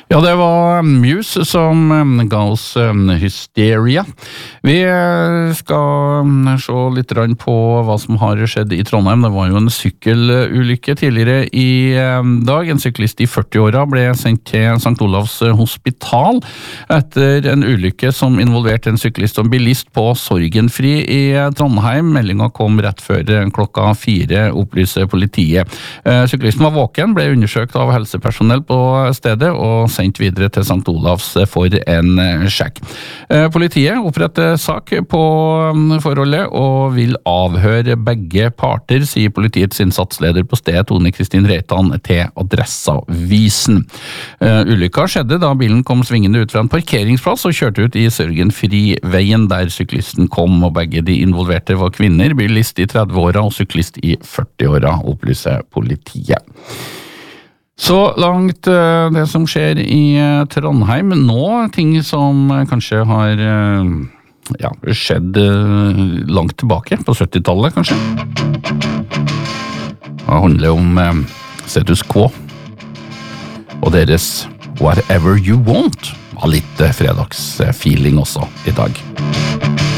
Ja, det var Muse som ga oss Hysteria. Vi skal se litt på hva som har skjedd i Trondheim. Det var jo en sykkelulykke tidligere i dag. En syklist i 40-åra ble sendt til St. Olavs hospital etter en ulykke som involverte en syklist og en bilist på Sorgenfri i Trondheim. Meldingen kom rett før 4:00, opplyser politiet. Syklisten var våken, ble undersøkt av helsepersonell på stedet og sendt videre til St. Olavs for en sjekk. Politiet oppretter sak på forholdet og vil avhøre begge parter, sier politiets innsatsleder på stedet, Tone Kristin Reitan, til Adresseavisen. Ulykka skjedde da bilen kom svingende ut fra en parkeringsplass og kjørte ut i Sorgenfri-veien der syklisten kom, og begge de involverte var kvinner, bilist i 30-åra og syklist i 40-åra, opplyser politiet. Så langt det som skjer i Trondheim. Nå ting som kanskje har skjedd langt tilbake, på 70-tallet kanskje. Det handler om Status Quo og deres Whatever You Want. Litt fredagsfeeling også i dag.